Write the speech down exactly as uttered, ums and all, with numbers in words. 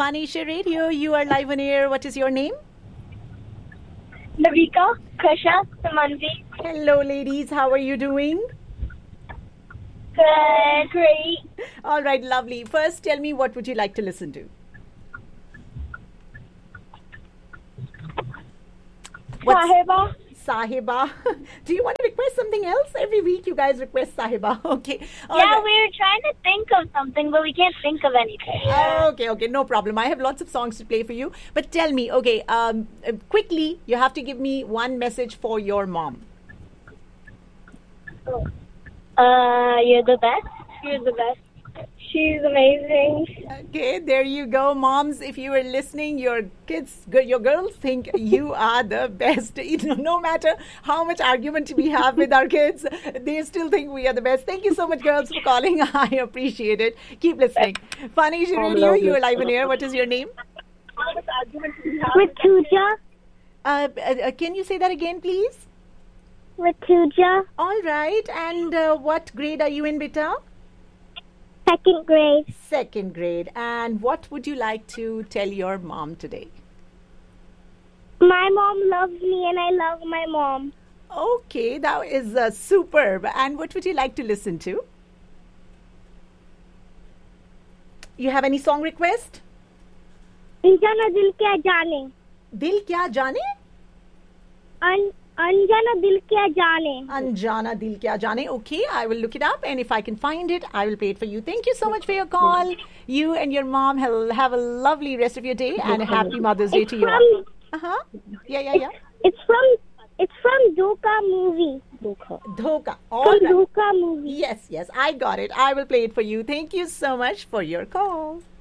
Fanisha Radio. You are live on air. What is your name? Navika, Kasha, Samanvi. Hello, ladies. How are you doing? Good. Great. All right, lovely. First, tell me, what would you like to listen to? What's Sahiba. Sahiba? Do you want to request something else? Every week you guys request Sahiba. Okay. All Yeah, right. we were trying to think of something, but we can't think of anything. Okay, okay, no problem. I have lots of songs to play for you. But tell me, okay, um, uh, quickly, you have to give me one message for your mom. Uh, you're the best. You're the best. She's amazing. Okay, there you go, moms. If you were listening, your kids, your girls think you are the best. You know, no matter how much argument we have with our kids, they still think we are the best. Thank you so much, girls, for calling. I appreciate it. Keep listening. Funny Radio, you are live on air. What is your name? Rituja. Uh, uh, can you say that again, please? Rituja. All right. And uh, what grade are you in, beta? Second grade. Second grade. And what would you like to tell your mom today? My mom loves me and I love my mom. Okay, that is uh, superb. And what would you like to listen to? You have any song request? Anjana dil kya jaane. Dil kya jaane? An Anjana dil kya jaane. Anjana dil kya jaane. Okay, I will look it up, and if I can find it, I will play it for you. Thank you so much for your call. You and your mom have, have a lovely rest of your day and a happy Mother's Day It's to you. from, Uh huh. Yeah, yeah, yeah. it's from it's from Dhoka movie. Dhoka. Dhoka. All From right. Dhoka movie. Yes, yes, I got it. I will play it for you. Thank you so much for your call.